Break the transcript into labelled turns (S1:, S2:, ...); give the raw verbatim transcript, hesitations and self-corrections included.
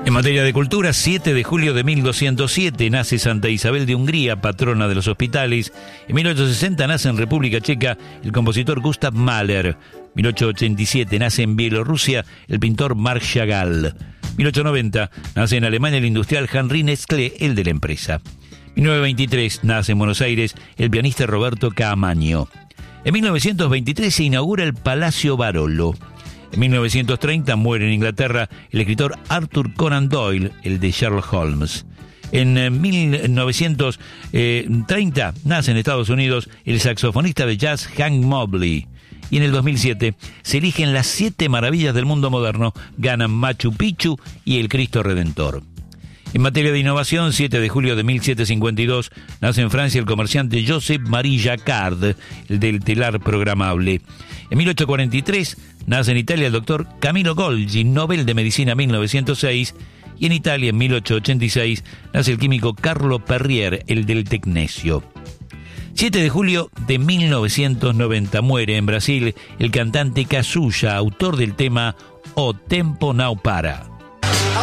S1: En materia de cultura, siete de julio de mil doscientos siete nace Santa Isabel de Hungría, patrona de los hospitales. En mil ochocientos sesenta nace en República Checa el compositor Gustav Mahler. mil ochocientos ochenta y siete nace en Bielorrusia el pintor Marc Chagall. mil ochocientos noventa nace en Alemania el industrial Henri Nestlé, el de la empresa. mil novecientos veintitrés nace en Buenos Aires el pianista Roberto Caamaño. En mil novecientos veintitrés se inaugura el Palacio Barolo. En mil novecientos treinta muere en Inglaterra el escritor Arthur Conan Doyle, el de Sherlock Holmes. En eh, mil novecientos treinta nace en Estados Unidos el saxofonista de jazz Hank Mobley. Y en el dos mil siete se eligen las siete maravillas del mundo moderno, ganan Machu Picchu y el Cristo Redentor. En materia de innovación, siete de julio de mil setecientos cincuenta y dos nace en Francia el comerciante Joseph-Marie Jacquard, el del telar programable. En mil ochocientos cuarenta y tres nace en Italia el doctor Camillo Golgi, Nobel de Medicina mil novecientos seis, y en Italia en mil ochocientos ochenta y seis nace el químico Carlo Perrier, el del tecnecio. siete de julio de mil novecientos noventa muere en Brasil el cantante Casulla, autor del tema O Tempo Não Para.